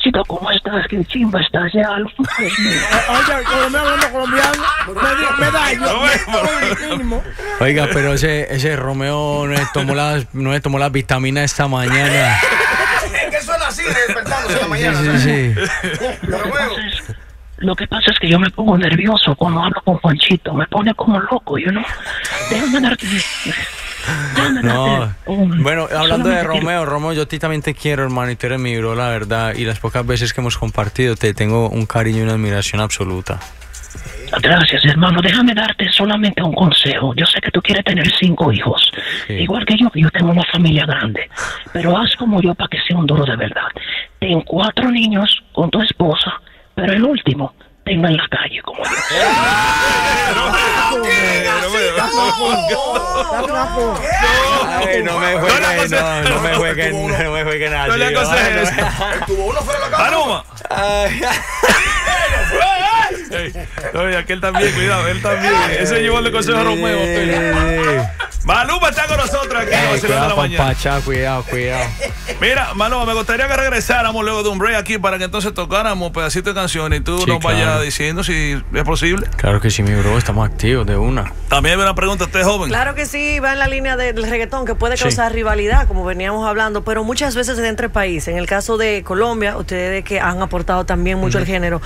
Juanchito, ¿cómo estás? ¿Qué chimba estás? Ya, Dios mío. Oye, colombiano, me daño. Oiga, pero ese Romeo no le tomó las vitaminas esta mañana. Es que suena así, despertándose en la mañana. Sí. Lo que pasa es que yo me pongo nervioso cuando hablo con Juanchito. Me pone como loco, ¿no? Déjame darte... No, bueno, hablando de Romeo, yo a ti también te quiero, hermano, y tú eres mi bro, la verdad, y las pocas veces que hemos compartido te tengo un cariño y una admiración absoluta. Gracias, hermano. Déjame darte solamente un consejo. Yo sé que tú quieres tener 5 hijos, igual que yo tengo una familia grande, pero haz como yo para que sea un duro de verdad. Ten 4 niños con tu esposa, pero el último tenga en la calle como yo. No me jueguen así. No le aconsejes eso. Tuvo uno fuera de la casa. Oye, aquel también, cuidado, él también. Ese llevó el consejo a Romeo. Maluma está con nosotros aquí en Vacilón de la Mañana. Pacha, cuidado. Mira, Maluma, me gustaría que regresáramos luego de un break aquí para que entonces tocáramos pedacito de canciones y tú nos vayas diciendo si es posible. Claro que sí, mi bro, estamos activos de una. También hay una pregunta, ¿usted es joven? Claro que sí, va en la línea del reggaetón, que puede causar rivalidad, como veníamos hablando, pero muchas veces es entre países. En el caso de Colombia, ustedes que han aportado también mucho el género,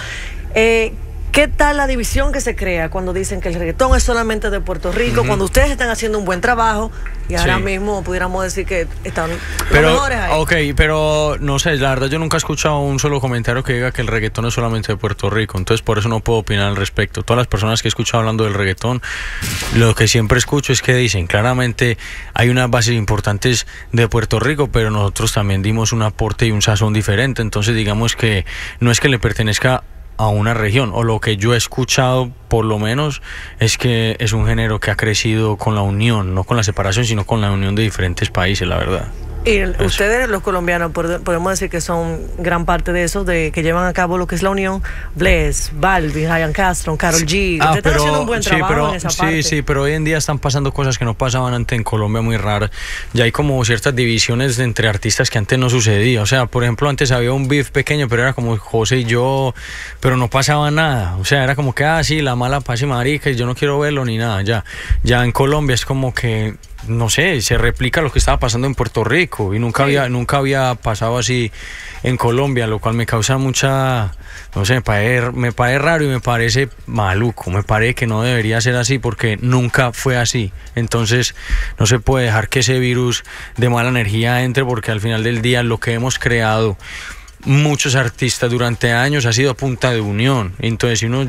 ¿qué tal la división que se crea cuando dicen que el reggaetón es solamente de Puerto Rico, cuando ustedes están haciendo un buen trabajo y ahora mismo pudiéramos decir que están los mejores ahí? Ok, pero no sé, la verdad yo nunca he escuchado un solo comentario que diga que el reggaetón es solamente de Puerto Rico, entonces por eso no puedo opinar al respecto. Todas las personas que he escuchado hablando del reggaetón, lo que siempre escucho es que dicen, claramente hay unas bases importantes de Puerto Rico, pero nosotros también dimos un aporte y un sazón diferente, entonces digamos que no es que le pertenezca a una región, o lo que yo he escuchado por lo menos es que es un género que ha crecido con la unión, no con la separación, sino con la unión de diferentes países, la verdad. Y ustedes, los colombianos, podemos decir que son gran parte de eso, de que llevan a cabo lo que es la unión. Bless, Balvin, Ryan Castro, Karol G. Ustedes están haciendo un buen trabajo en esa parte. Sí, pero hoy en día están pasando cosas que no pasaban antes en Colombia, muy raras. Ya hay como ciertas divisiones entre artistas que antes no sucedía. O sea, por ejemplo, antes había un beef pequeño, pero era como José y yo, pero no pasaba nada. O sea, era como que, sí, la mala paz y marica, y yo no quiero verlo ni nada. Ya en Colombia es como que, no sé, se replica lo que estaba pasando en Puerto Rico y nunca había pasado así en Colombia, lo cual me causa mucha, no sé, me parece raro y me parece maluco, me parece que no debería ser así porque nunca fue así. Entonces no se puede dejar que ese virus de mala energía entre, porque al final del día lo que hemos creado muchos artistas durante años ha sido a punta de unión. Entonces si uno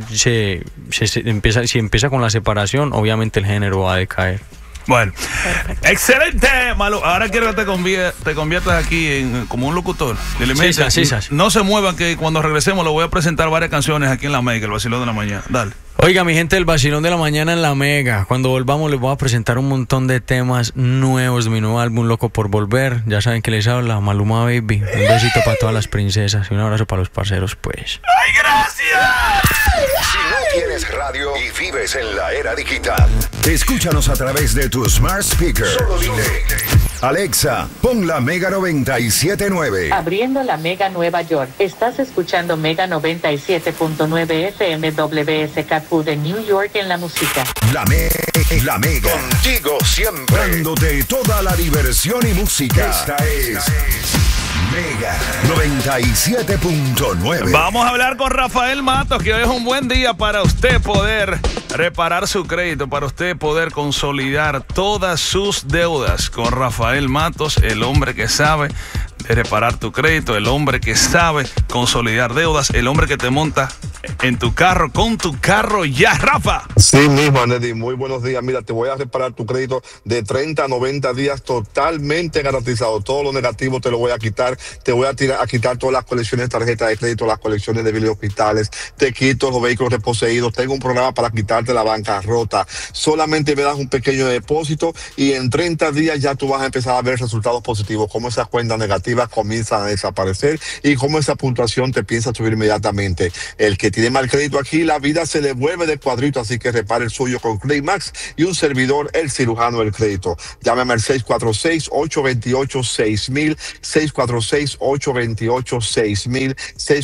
si empieza con la separación, obviamente el género va a decaer. Bueno, excelente, Malo. Ahora quiero que te conviertas aquí como un locutor. Sí. No se muevan, que cuando regresemos le voy a presentar varias canciones aquí en La Mega, el Vacilón de la Mañana. Dale. Oiga, mi gente del Vacilón de la Mañana en La Mega. Cuando volvamos les voy a presentar un montón de temas nuevos de mi nuevo álbum Loco por Volver. Ya saben que les habla Maluma Baby. Un besito para todas las princesas y un abrazo para los parceros, pues. ¡Ay, gracias! Si no tienes radio y vives en la era digital, escúchanos a través de tu smart speaker. Solo dile: Alexa, pon la Mega 97.9. Abriendo la Mega Nueva York. Estás escuchando Mega 97.9 FM WSKQ de New York en la música. La Mega. Contigo siempre. Dándote toda la diversión y música. Esta es Mega 97.9. Vamos a hablar con Rafael Matos, que hoy es un buen día para usted poder reparar su crédito, para usted poder consolidar todas sus deudas. Con Rafael Matos, el hombre que sabe de reparar tu crédito, el hombre que sabe consolidar deudas, el hombre que te monta en tu carro, con tu carro ya, Rafa. Sí mismo, Andy, muy buenos días. Mira, te voy a reparar tu crédito de 30 a 90 días totalmente garantizado. Todo lo negativo te lo voy a quitar. Te voy a quitar todas las colecciones de tarjetas de crédito, las colecciones de biles hospitales. Te quito los vehículos reposeídos. Tengo un programa para quitarte la bancarrota. Solamente me das un pequeño depósito y en 30 días ya tú vas a empezar a ver resultados positivos, como esas cuentas negativas negativas comienzan a desaparecer y cómo esa puntuación te piensa subir inmediatamente. El que tiene mal crédito aquí, la vida se le vuelve de cuadrito, así que repare el suyo con Credit Max y un servidor, el cirujano del crédito. Llámame al 646-828-6000, 646-828-6000,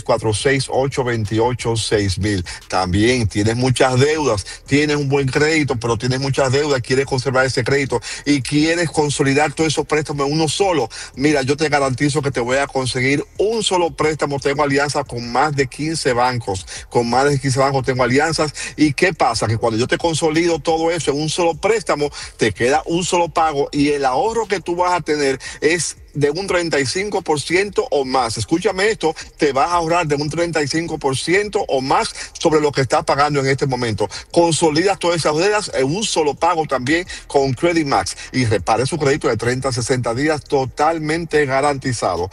646-828-6000. También tienes muchas deudas, tienes un buen crédito, pero tienes muchas deudas, quieres conservar ese crédito y quieres consolidar todos esos préstamos en uno solo. Mira, yo te garantizo que te voy a conseguir un solo préstamo. Tengo alianzas con más de 15 bancos, tengo alianzas. ¿Y qué pasa? Que cuando yo te consolido todo eso en un solo préstamo, te queda un solo pago y el ahorro que tú vas a tener es de un 35% o más. Escúchame esto, te vas a ahorrar de un 35% o más sobre lo que estás pagando en este momento. Consolidas todas esas deudas en un solo pago también con Credit Max y repare su crédito de 30 a 60 días totalmente garantizado.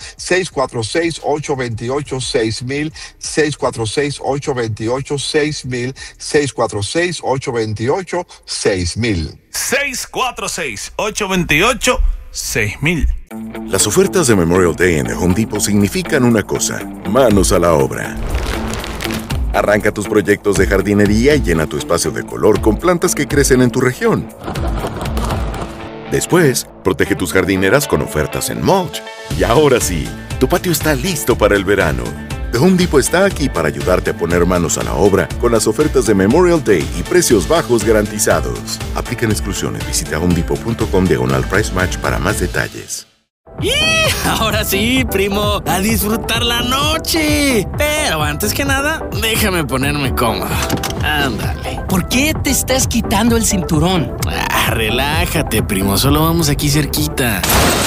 646-828-6000, 646-828-6000, 646-828-6000. 646-828-6000. Las ofertas de Memorial Day en The Home Depot significan una cosa: manos a la obra. Arranca tus proyectos de jardinería y llena tu espacio de color con plantas que crecen en tu región. Después, protege tus jardineras con ofertas en mulch. Y ahora sí, tu patio está listo para el verano. The Home Depot está aquí para ayudarte a poner manos a la obra con las ofertas de Memorial Day y precios bajos garantizados. Aplican exclusiones. Visita homedepot.com/price match para más detalles. ¡Y! Ahora sí, primo, a disfrutar la noche. Pero antes que nada, déjame ponerme cómodo. Ándale. ¿Por qué te estás quitando el cinturón? Relájate, primo, solo vamos aquí cerquita.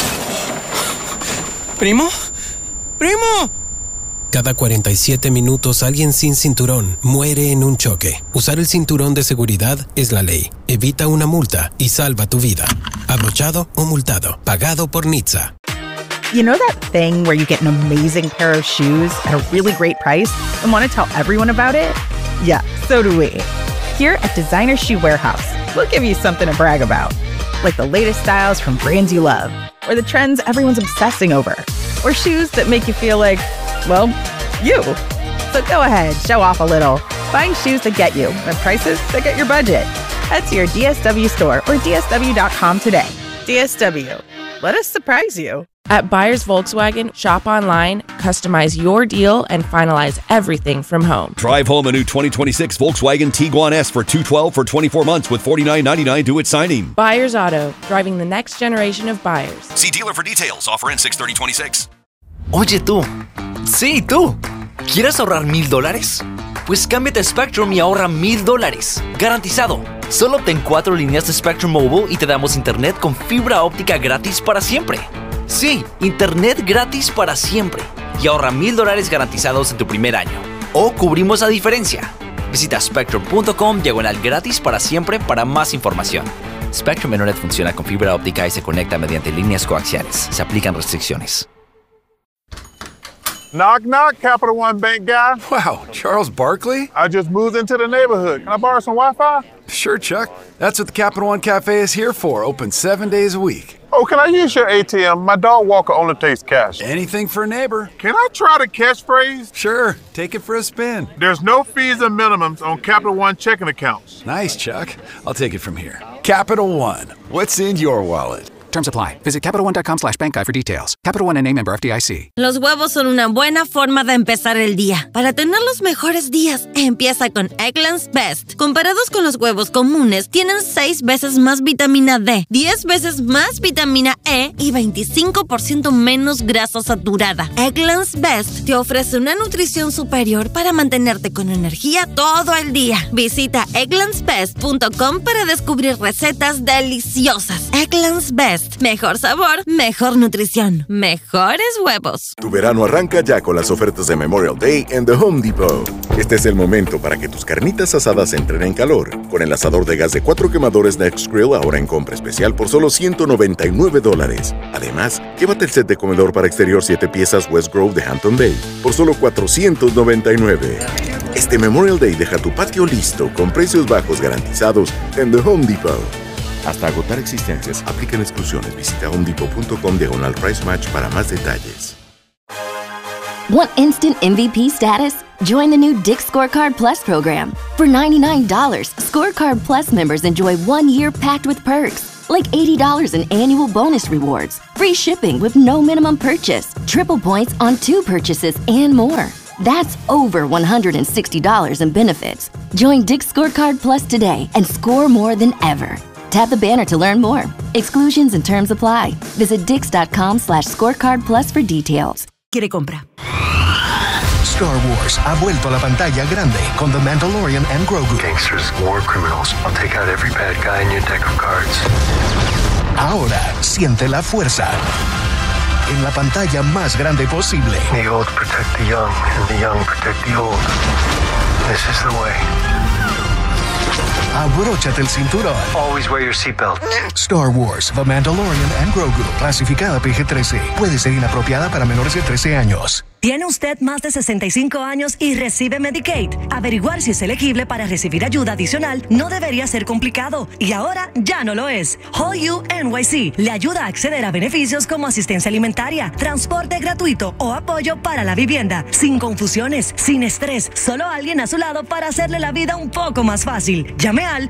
¿Primo? ¡Primo! Cada 47 minutos alguien sin cinturón muere en un choque. Usar el cinturón de seguridad es la ley. Evita una multa y salva tu vida. Abrochado o multado. Pagado por NHTSA. You know that thing where you get an amazing pair of shoes at a really great price and want to tell everyone about it? Yeah, so do we. Here at Designer Shoe Warehouse, we'll give you something to brag about. Like the latest styles from brands you love, or the trends everyone's obsessing over, or shoes that make you feel like, well, you. So go ahead, show off a little. Find shoes that get you at prices that get your budget. Head to your DSW store or DSW.com today. DSW. Let us surprise you. At Buyers Volkswagen, shop online, customize your deal, and finalize everything from home. Drive home a new 2026 Volkswagen Tiguan S for $212 for 24 months with $49.99 due at signing. Buyers Auto, driving the next generation of buyers. See dealer for details. Offer ends 6/30/26. Oye tú, sí tú, ¿quieres ahorrar $1,000? Pues cámbiate a Spectrum y ahorra $1,000. Garantizado. Solo obtén 4 líneas de Spectrum Mobile y te damos internet con fibra óptica gratis para siempre. Sí, internet gratis para siempre. Y ahorra $1,000 garantizados en tu primer año. O cubrimos la diferencia. Visita spectrum.com/gratis para siempre para más información. Spectrum Internet funciona con fibra óptica y se conecta mediante líneas coaxiales. Se aplican restricciones. Knock, knock, Capital One Bank guy. Wow, Charles Barkley? I just moved into the neighborhood. Can I borrow some Wi-Fi? Sure, Chuck. That's what the Capital One Cafe is here for. Open 7 days a week. Oh, can I use your ATM? My dog walker only takes cash. Anything for a neighbor. Can I try the catchphrase? Sure. Take it for a spin. There's no fees or minimums on Capital One checking accounts. Nice, Chuck. I'll take it from here. Capital One. What's in your wallet? Terms apply. Visit CapitalOne.com/bankguide for details. Capital One N.A. member FDIC. Los huevos son una buena forma de empezar el día. Para tener los mejores días, empieza con Eggland's Best. Comparados con los huevos comunes, tienen 6 veces más vitamina D, 10 veces más vitamina E y 25% menos grasa saturada. Eggland's Best te ofrece una nutrición superior para mantenerte con energía todo el día. Visita egglandsbest.com para descubrir recetas deliciosas. Eggland's Best. Mejor sabor, mejor nutrición, mejores huevos. Tu verano arranca ya con las ofertas de Memorial Day en The Home Depot. Este es el momento para que tus carnitas asadas entren en calor. Con el asador de gas de 4 quemadores Next Grill ahora en compra especial por solo $199. Además, llévate el set de comedor para exterior 7 piezas West Grove de Hampton Bay por solo $499. Este Memorial Day deja tu patio listo con precios bajos garantizados en The Home Depot. Hasta agotar existencias, aplican exclusiones. Visita homedepot.com/price match para más detalles. Want instant MVP status? Join the new Dick's Scorecard Plus program. For $99, Scorecard Plus members enjoy 1 year packed with perks, like $80 in annual bonus rewards, free shipping with no minimum purchase, triple points on 2 purchases, and more. That's over $160 in benefits. Join Dick's Scorecard Plus today and score more than ever. Tap the banner to learn more. Exclusions and terms apply. Visit dix.com/scorecard plus for details. Quiere compra. Star Wars ha vuelto a la pantalla grande con The Mandalorian and Grogu. Gangsters, war criminals. I'll take out every bad guy in your deck of cards. Ahora siente la fuerza en la pantalla más grande posible. The old protect the young, and the young protect the old. This is the way. Abróchate el cinturón. Always wear your seatbelt. Star Wars, The Mandalorian and Grogu. Clasificada PG-13. Puede ser inapropiada para menores de 13 años. ¿Tiene usted más de 65 años y recibe Medicaid? Averiguar si es elegible para recibir ayuda adicional no debería ser complicado. Y ahora ya no lo es. Whole You NYC le ayuda a acceder a beneficios como asistencia alimentaria, transporte gratuito o apoyo para la vivienda. Sin confusiones, sin estrés. Solo alguien a su lado para hacerle la vida un poco más fácil. Llame al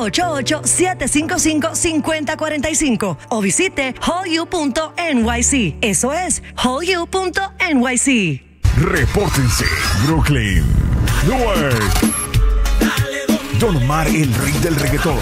888-755-5045 o visite wholeyou.nyc. Eso es wholeyou.nyc. Repórtense, Brooklyn, Newark. Don Omar, el rey del reggaetón.